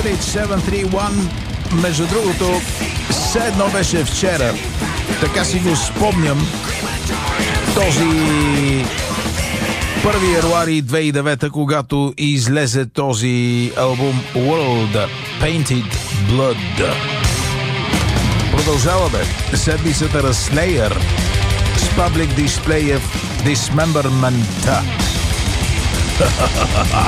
731. Между другото, все едно беше вчера. Така си го спомням. Този 1 януари 2009, когато излезе този албум World Painted Blood. Продължаваме седмицата на Slayer с Public Display of Dismemberment.